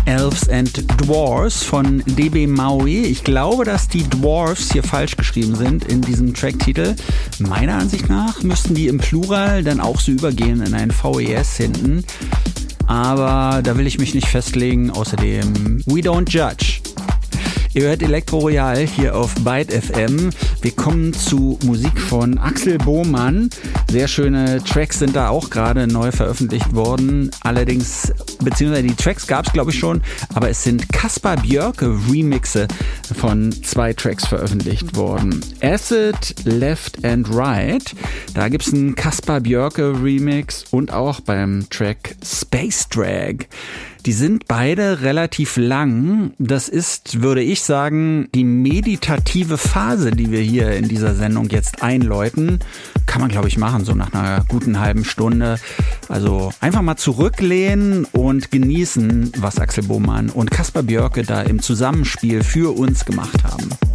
Elves and Dwarves von DB Maui. Ich glaube, dass die Dwarves hier falsch geschrieben sind in diesem Tracktitel. Meiner Ansicht nach müssten die im Plural dann auch so übergehen in ein VES hinten. Aber da will ich mich nicht festlegen. Außerdem, we don't judge. Ihr hört Elektro Royal hier auf Byte FM. Wir kommen zu Musik von Axel Bohmann. Sehr schöne Tracks sind da auch gerade neu veröffentlicht worden. Allerdings, beziehungsweise die Tracks gab es glaube ich schon, aber es sind Caspar Björke Remixe von 2 Tracks veröffentlicht worden. Acid, Left and Right. Da gibt es einen Caspar Björke Remix und auch beim Track Space Drag. Die sind beide relativ lang. Das ist, würde ich sagen, die meditative Phase, die wir hier in dieser Sendung jetzt einläuten. Kann man, glaube ich, machen, so nach einer guten halben Stunde. Also einfach mal zurücklehnen und genießen, was Axel Bohmann und Caspar Björke da im Zusammenspiel für uns gemacht haben.